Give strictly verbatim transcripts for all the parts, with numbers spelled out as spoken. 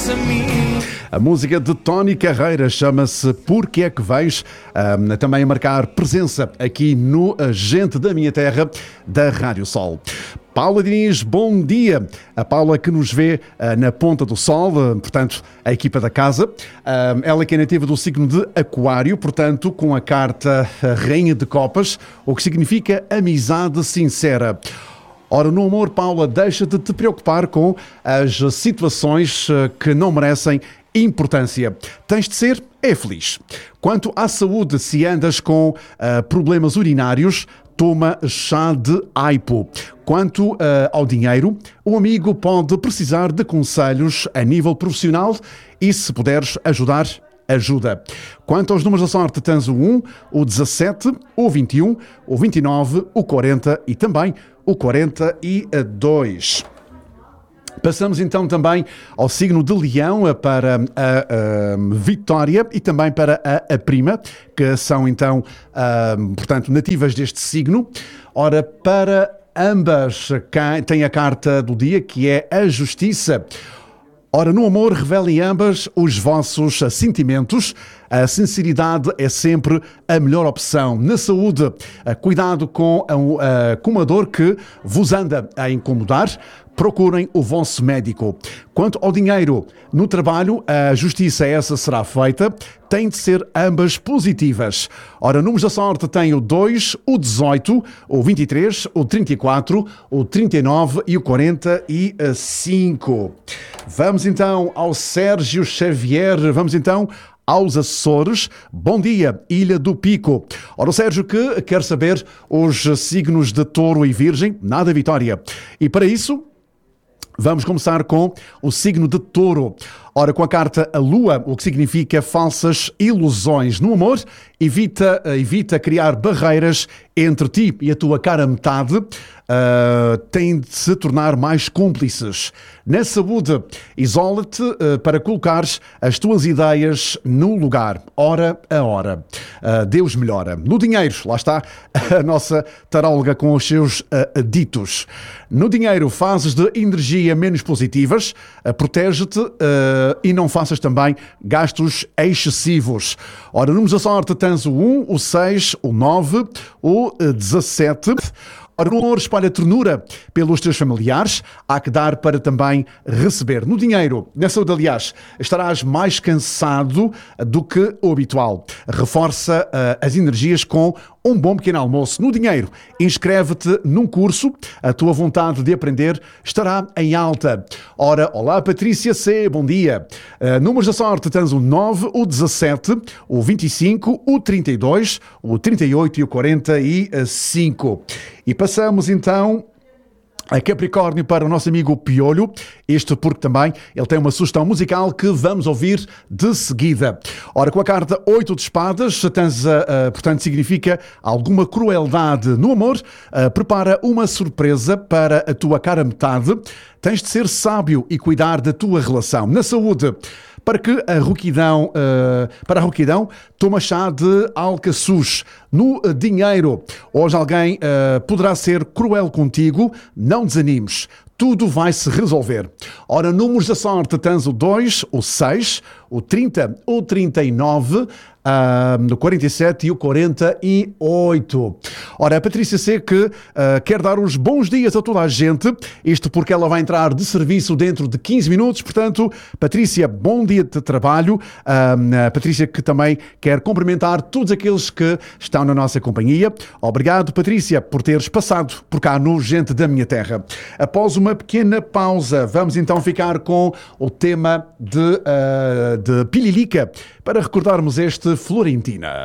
pertence a mim. A música de Tony Carreira chama-se Porque é que Vens, um, também a marcar presença aqui no Gente da Minha Terra, da Rádio Sol. Paula Diniz, bom dia. A Paula que nos vê uh, na Ponta do Sol, uh, portanto, a equipa da casa. Uh, ela que é nativa do signo de Aquário, portanto, com a carta Rainha de Copas, o que significa amizade sincera. Ora, no amor, Paula, deixa de te preocupar com as situações uh, que não merecem importância. Tens de ser é feliz. Quanto à saúde, se andas com uh, problemas urinários, toma chá de aipo. Quanto uh, ao dinheiro, o amigo pode precisar de conselhos a nível profissional e, se puderes ajudar, ajuda. Quanto aos números da sorte, tens o um, o dezassete, o vinte e um, o vinte e nove, o quarenta e também o quarenta e dois. Passamos então também ao signo de Leão para a, a Vitória e também para a, a Prima, que são então, a, portanto, nativas deste signo. Ora, para ambas tem a carta do dia, que é a Justiça. Ora, no amor, revelem ambas os vossos sentimentos. A sinceridade é sempre a melhor opção. Na saúde, cuidado com a, a, com uma dor que vos anda a incomodar. Procurem o vosso médico. Quanto ao dinheiro, no trabalho, a justiça essa será feita. Tem de ser ambas positivas. Ora, números da sorte tem o dois, o dezoito, o vinte e três, o trinta e quatro, o trinta e nove e o quarenta e cinco. Vamos então ao Sérgio Xavier. Vamos então aos Açores. Bom dia, Ilha do Pico. Ora, o Sérgio que quer saber os signos de Touro e Virgem, nada Vitória. E para isso, vamos começar com o signo de Touro. Ora, com a carta a Lua, o que significa falsas ilusões no amor, evita, evita criar barreiras entre ti e a tua cara metade, uh, tem de se tornar mais cúmplices. Na saúde, isola-te uh, para colocares as tuas ideias no lugar, hora a hora. Uh, Deus melhora. No dinheiro, lá está a nossa taróloga com os seus uh, ditos. No dinheiro, fases de energia menos positivas, uh, protege-te uh, e não faças também gastos excessivos. Ora, números da sorte, tens o um, o seis, o nove, o dezassete. Ora, no amor, espalha ternura pelos teus familiares, há que dar para também receber. No dinheiro, na saúde, aliás, estarás mais cansado do que o habitual. Reforça uh, as energias com um bom pequeno almoço. No dinheiro, inscreve-te num curso, a tua vontade de aprender estará em alta. Ora, olá Patrícia C, bom dia. Uh, números da sorte, tens o nove, o dezassete, o vinte e cinco, o trinta e dois, o trinta e oito e o quarenta e cinco. E passamos então a Capricórnio para o nosso amigo Piolho, isto porque também ele tem uma sugestão musical que vamos ouvir de seguida. Ora, com a carta oito de espadas, tens, uh, uh, portanto, significa alguma crueldade no amor, uh, prepara uma surpresa para a tua cara metade, tens de ser sábio e cuidar da tua relação. Na saúde, para que a rouquidão, uh, para a rouquidão, toma chá de alcaçuz. No dinheiro, hoje alguém uh, poderá ser cruel contigo, não desanimes. Tudo vai se resolver. Ora, números da sorte, tens o dois, o seis, o trinta, o trinta e nove, uh, o quarenta e sete e o quarenta e oito. Ora, a Patrícia C que uh, quer dar os bons dias a toda a gente, isto porque ela vai entrar de serviço dentro de quinze minutos, portanto, Patrícia, bom dia de trabalho. Uh, a Patrícia que também quer cumprimentar todos aqueles que estão na nossa companhia. Obrigado, Patrícia, por teres passado por cá no Gente da Minha Terra. Após uma pequena pausa, vamos então ficar com o tema de, uh, de Pililica para recordarmos este Florentina.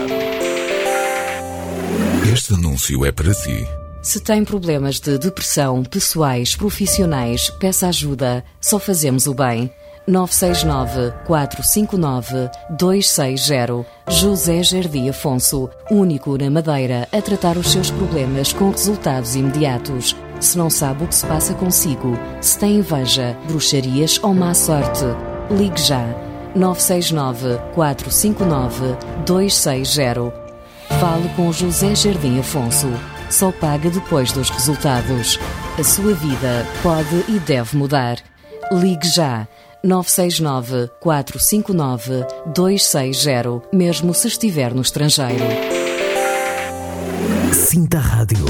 Este anúncio é para si. Se tem problemas de depressão, pessoais, profissionais, peça ajuda. Só fazemos o bem. nove seis nove, quatro cinco nove, dois seis zero. José Jardim Afonso, único na Madeira a tratar os seus problemas com resultados imediatos. Se não sabe o que se passa consigo, se tem inveja, bruxarias ou má sorte, ligue já. nove seis nove, quatro cinco nove, dois seis zero. Fale com José Jardim Afonso. Só paga depois dos resultados. A sua vida pode e deve mudar. Ligue já. nove seis nove, quatro cinco nove, dois seis zero, mesmo se estiver no estrangeiro. Sinta Rádio.